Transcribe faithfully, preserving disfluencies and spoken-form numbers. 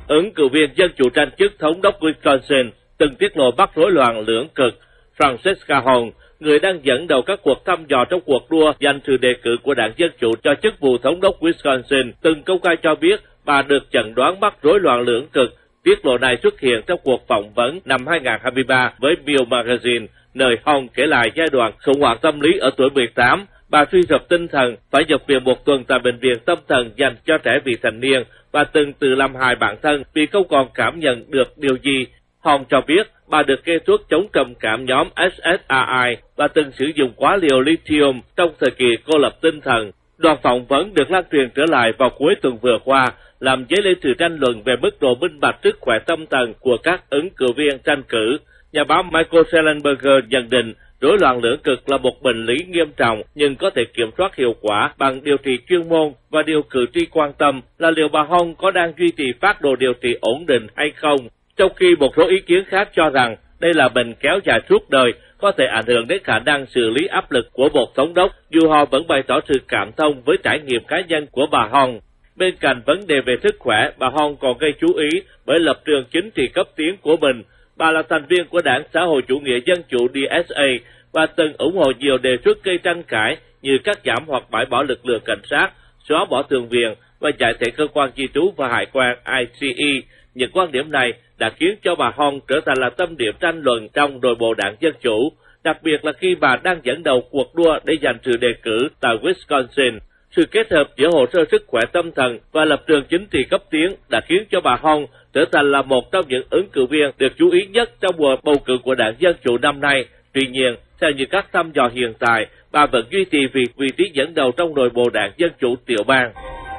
ứng cử viên Dân Chủ tranh chức thống đốc Wisconsin từng tiết lộ mắc rối loạn lưỡng cực. Francesca Hong, người đang dẫn đầu các cuộc thăm dò trong cuộc đua giành sự đề cử của đảng Dân Chủ cho chức vụ thống đốc Wisconsin, từng công khai cho biết bà được chẩn đoán mắc rối loạn lưỡng cực. Tiết lộ này xuất hiện trong cuộc phỏng vấn năm hai không hai ba với Bill Magazine, nơi Hong kể lại giai đoạn khủng hoảng tâm lý ở tuổi mười tám. Bà suy sụp tinh thần, phải nhập viện một tuần tại bệnh viện tâm thần dành cho trẻ vị thành niên và từng tự làm hại bản thân vì không còn cảm nhận được điều gì. Hong cho biết bà được kê thuốc chống trầm cảm nhóm ét ét rờ i và từng sử dụng quá liều lithium trong thời kỳ cô lập tinh thần. Đoạn phỏng vấn được lan truyền trở lại vào cuối tuần vừa qua, làm dấy lên sự tranh luận về mức độ minh bạch sức khỏe tâm thần của các ứng cử viên tranh cử. Nhà báo Michael Shellenberger nhận định rối loạn lưỡng cực là một bệnh lý nghiêm trọng nhưng có thể kiểm soát hiệu quả bằng điều trị chuyên môn, và điều cử tri quan tâm là liệu bà Hong có đang duy trì phác đồ điều trị ổn định hay không, trong khi một số ý kiến khác cho rằng đây là bệnh kéo dài suốt đời, có thể ảnh hưởng đến khả năng xử lý áp lực của một thống đốc, dù họ vẫn bày tỏ sự cảm thông với trải nghiệm cá nhân của bà Hong. Bên cạnh vấn đề về sức khỏe, bà Hong còn gây chú ý bởi lập trường chính trị cấp tiến của mình. Bà là thành viên của Đảng Xã hội Chủ nghĩa Dân Chủ đê ét a và từng ủng hộ nhiều đề xuất gây tranh cãi như cắt giảm hoặc bãi bỏ lực lượng cảnh sát, xóa bỏ thượng viện và giải thể cơ quan di trú và hải quan i xê e. Những quan điểm này đã khiến cho bà Hong trở thành là tâm điểm tranh luận trong nội bộ Đảng Dân Chủ, đặc biệt là khi bà đang dẫn đầu cuộc đua để giành sự đề cử tại Wisconsin. Sự kết hợp giữa hồ sơ sức khỏe tâm thần và lập trường chính trị cấp tiến đã khiến cho bà Hong trở thành là một trong những ứng cử viên được chú ý nhất trong mùa bầu cử của Đảng Dân Chủ năm nay. Tuy nhiên, theo như các thăm dò hiện tại, bà vẫn duy trì vị, vị trí dẫn đầu trong nội bộ Đảng Dân Chủ tiểu bang.